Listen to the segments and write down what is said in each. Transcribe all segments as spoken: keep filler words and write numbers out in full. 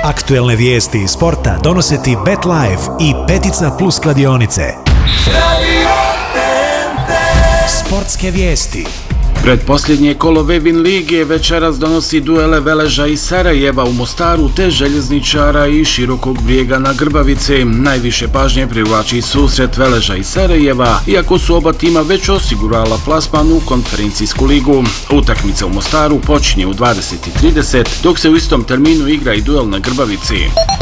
Aktuelne vijesti iz sporta donose ti BetLife i Petica Plus kladionice. Sportske vijesti. Predposljednje kolo Vevin lige večeras donosi duele Veleža i Sarajeva u Mostaru te Željezničara i Širokog Brijega na Grbavici. Najviše pažnje privlači susret Veleža i Sarajeva, iako su oba tima već osigurala plasman u konferencijsku ligu. Utakmica u Mostaru počinje u dvadeset i trideset, dok se u istom terminu igra i duel na Grbavici.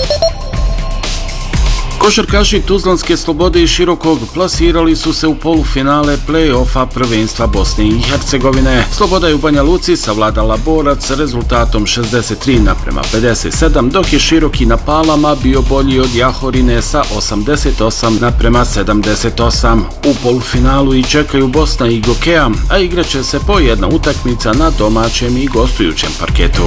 Košarkaši Tuzlanske Slobode i Širokog plasirali su se u polufinale play-offa prvenstva Bosne i Hercegovine. Sloboda je u Banja Luci savladala Borac rezultatom šezdeset tri naprema pedeset sedam, dok je Široki na Palama bio bolji od Jahorine sa osamdeset osam naprema sedamdeset osam. U polufinalu i čekaju Bosna i Gokeja, a igraće se po jedna utakmica na domaćem i gostujućem parketu.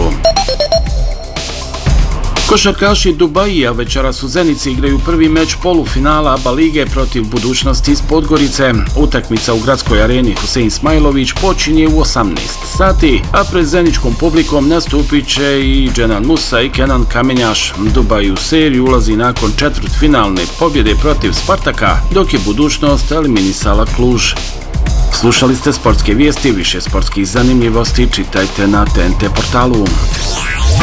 Košarkaši Dubaija večeras u Zenici igraju prvi meč polufinala ABA lige protiv Budućnosti iz Podgorice. Utakmica u gradskoj areni Husein Smajlović počinje u osamnaest sati, a pred zeničkom publikom nastupit će i Dženan Musa i Kenan Kamenjaš. Dubaj u seriju ulazi nakon četvrtfinalne pobjede protiv Spartaka, dok je Budućnost eliminisala Kluž. Slušali ste sportske vijesti, više sportskih zanimljivosti čitajte na T N T portalu.